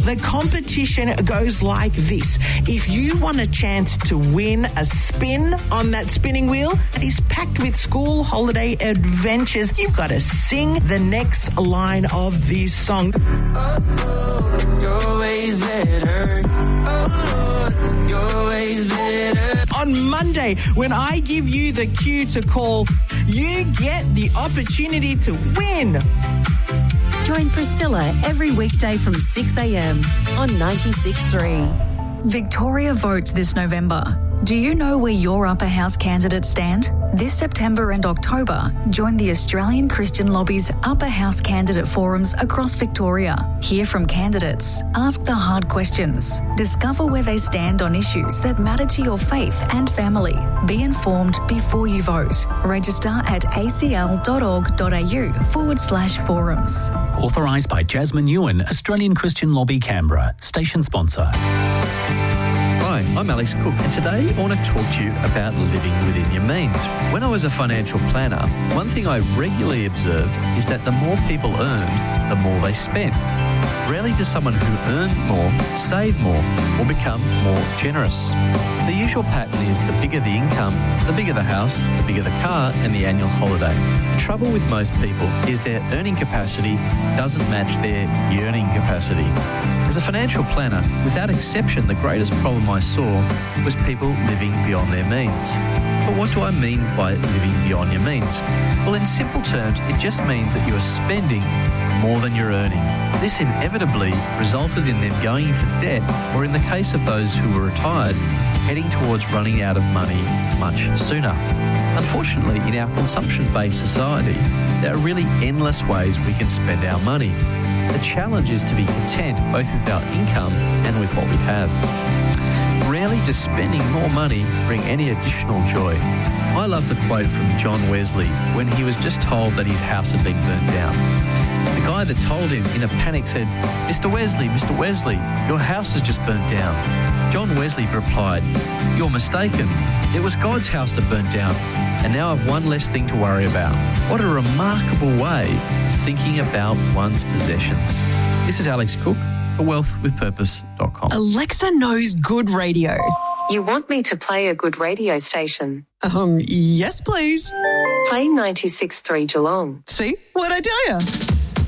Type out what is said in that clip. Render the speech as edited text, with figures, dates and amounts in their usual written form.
The competition goes like this. If you want a chance to win a spin on that spinning wheel, it is packed with school holiday adventures. You've got to sing the next line of this song. Oh, you're always better. Oh, you're always better. On Monday, when I give you the cue to call, you get the opportunity to win. Join Priscilla every weekday from 6 a.m. on 96.3. Victoria votes this November. Do you know where your upper house candidates stand? This September and October, join the Australian Christian Lobby's upper house candidate forums across Victoria. Hear from candidates, ask the hard questions, discover where they stand on issues that matter to your faith and family. Be informed before you vote. Register at acl.org.au/forums. Authorised by Jasmine Ewan, Australian Christian Lobby, Canberra. Station sponsor. Hi, I'm Alex Cook, and today I want to talk to you about living within your means. When I was a financial planner, one thing I regularly observed is that the more people earned, the more they spent. Rarely does someone who earned more save more or become more generous. The usual pattern is the bigger the income, the bigger the house, the bigger the car, and the annual holiday. The trouble with most people is their earning capacity doesn't match their yearning capacity. As a financial planner, without exception, the greatest problem I saw was people living beyond their means. But what do I mean by living beyond your means? Well, in simple terms, it just means that you are spending more than you're earning. This inevitably resulted in them going into debt, or in the case of those who were retired, heading towards running out of money much sooner. Unfortunately, in our consumption-based society, there are really endless ways we can spend our money. The challenge is to be content both with our income and with what we have. Rarely does spending more money bring any additional joy. I love the quote from John Wesley when he was just told that his house had been burnt down. The guy that told him in a panic said, Mr. Wesley, your house has just burnt down." John Wesley replied, "You're mistaken. It was God's house that burnt down, and now I've one less thing to worry about." What a remarkable way of thinking about one's possessions. This is Alex Cook for wealthwithpurpose.com. Alexa knows good radio. You want me to play a good radio station? Yes, please. Play 96.3 Geelong. See? What'd I tell you?